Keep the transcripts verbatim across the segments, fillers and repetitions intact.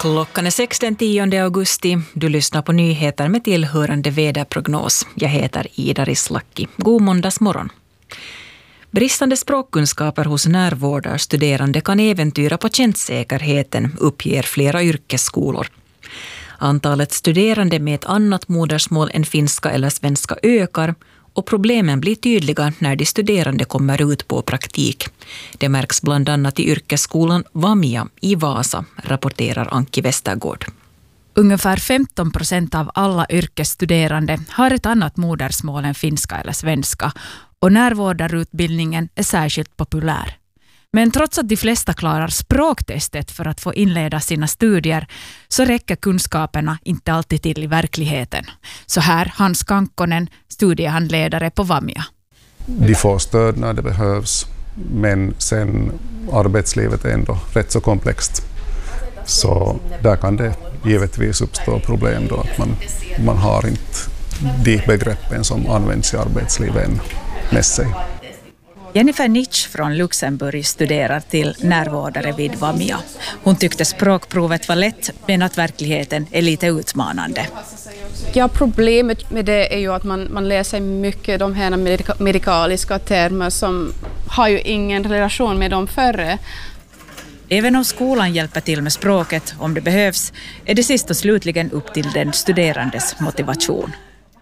Klockan är sex den tionde augusti. Du lyssnar på nyheter med tillhörande väderprognos. Jag heter Ida Rislaki. God måndagsmorgon. Bristande språkkunskaper hos närvårdarstuderande kan äventyra patientsäkerheten, uppger flera yrkesskolor. Antalet studerande med ett annat modersmål än finska eller svenska ökar och problemen blir tydliga när de studerande kommer ut på praktik. Det märks bland annat i yrkesskolan Vamia i Vasa, rapporterar Anki Westergård. Ungefär femton procent av alla yrkesstuderande har ett annat modersmål än finska eller svenska och närvårdarutbildningen är särskilt populär. Men trots att de flesta klarar språktestet för att få inleda sina studier så räcker kunskaperna inte alltid till i verkligheten. Så här Hans Kankkonen, studiehandledare på Vamia. De får stöd när det behövs, men sen arbetslivet är ändå rätt så komplext. Så där kan det givetvis uppstå problem då att man, man har inte de begreppen som används i arbetslivet än med sig. Jennifer Nitsch från Luxemburg studerar till närvårdare vid Vamia. Hon tyckte språkprovet var lätt, men att verkligheten är lite utmanande. Ja, problemet med det är ju att man, man läser mycket de här medika, medikaliska termer som har ju ingen relation med dem förre. Även om skolan hjälper till med språket om det behövs, är det sist och slutligen upp till den studerandes motivation.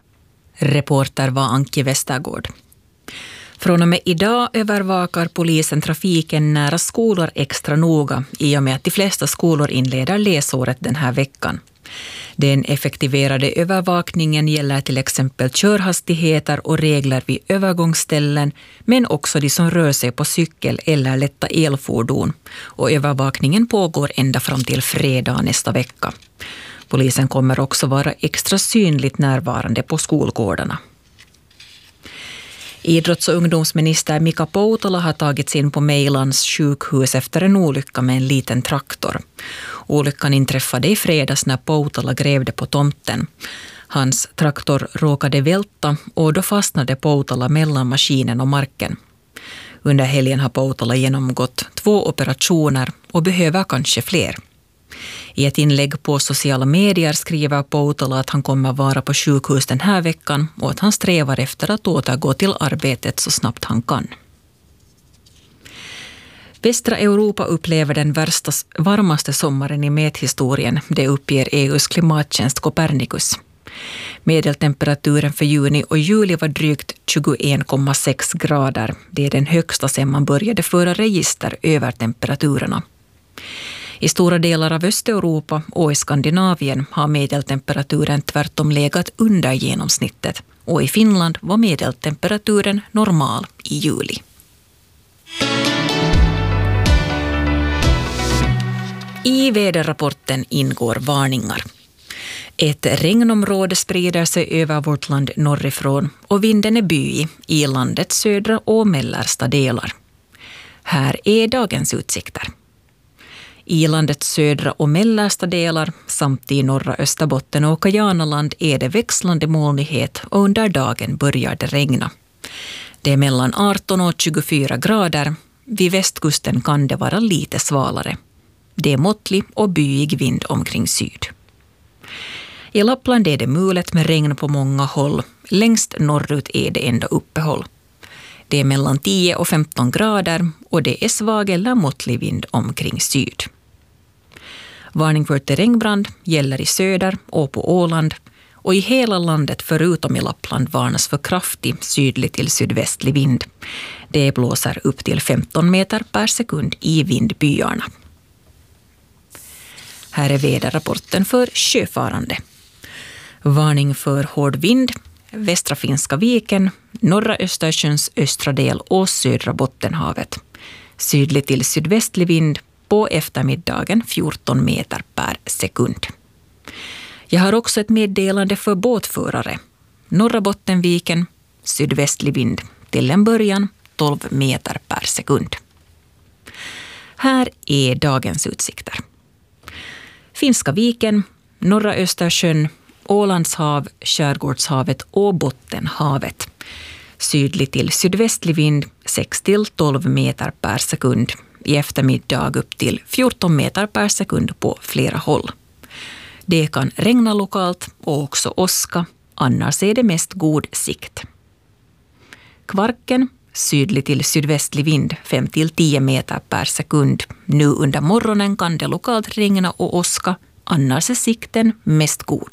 Reporter var Anki Westergård. Från och med idag övervakar polisen trafiken nära skolor extra noga i och med att de flesta skolor inleder läsåret den här veckan. Den effektiverade övervakningen gäller till exempel körhastigheter och regler vid övergångsställen, men också de som rör sig på cykel eller lätta elfordon. Och övervakningen pågår ända fram till fredag nästa vecka. Polisen kommer också vara extra synligt närvarande på skolgårdarna. Idrotts- och ungdomsminister Mika Poutola har tagits in på Mejlans sjukhus efter en olycka med en liten traktor. Olyckan inträffade i fredags när Poutola grävde på tomten. Hans traktor råkade välta och då fastnade Poutola mellan maskinen och marken. Under helgen har Poutola genomgått två operationer och behöver kanske fler. I ett inlägg på sociala medier skriver Poutola att han kommer vara på sjukhus den här veckan och att han strävar efter att återgå till arbetet så snabbt han kan. Västra Europa upplever den värsta, varmaste sommaren i mäthistorien, det uppger E U:s klimattjänst Copernicus. Medeltemperaturen för juni och juli var drygt tjugoen komma sex grader. Det är den högsta sedan man började föra register över temperaturerna. I stora delar av Östeuropa och i Skandinavien har medeltemperaturen tvärtom legat under genomsnittet och i Finland var medeltemperaturen normal i juli. I väderrapporten ingår varningar. Ett regnområde sprider sig över vårt land norrifrån och vinden är byig i landets södra och mellersta delar. Här är dagens utsikter. I landets södra och mellersta delar samt i norra Österbotten och Kajanaland är det växlande molnighet och under dagen börjar det regna. Det är mellan arton och tjugofyra grader. Vid västkusten kan det vara lite svalare. Det är måttlig och byig vind omkring syd. I Lappland är det mulet med regn på många håll. Längst norrut är det ända uppehåll. Det är mellan tio och femton grader och det är svag eller måttlig vind omkring syd. Varning för terrängbrand gäller i söder och på Åland och i hela landet förutom i Lappland varnas för kraftig sydlig till sydvästlig vind. Det blåser upp till femton meter per sekund i vindbyarna. Här är väderrapporten för sjöfarande. Varning för hård vind, västra Finska viken, norra Östersjöns östra del och södra Bottenhavet. Sydlig till sydvästlig vind på eftermiddagen fjorton meter per sekund. Jag har också ett meddelande för båtförare. Norra Bottenviken, sydvästlig vind till en början tolv meter per sekund. Här är dagens utsikter. Finska viken, norra Östersjön, Ålandshav, Skärgårdshavet och Bottenhavet. Sydlig till sydvästlig vind sex till tolv meter per sekund. i eftermiddag upp till fjorton meter per sekund på flera håll. Det kan regna lokalt och också åska, annars är det mest god sikt. Kvarken, sydlig till sydvästlig vind fem till tio meter per sekund. Nu under morgonen kan det lokalt regna och åska, annars är sikten mest god.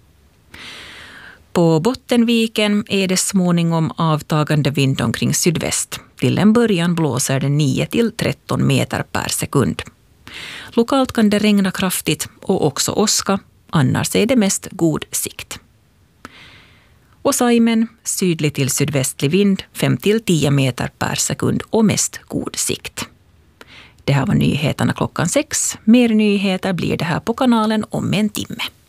På Bottenviken är det småningom avtagande vind omkring sydväst. Till en början blåser det nio till tretton meter per sekund. Lokalt kan det regna kraftigt och också åska, annars är det mest god sikt. Och Saimen, sydlig till sydvästlig vind fem till tio meter per sekund och mest god sikt. Det här var nyheterna klockan sex. Mer nyheter blir det här på kanalen om en timme.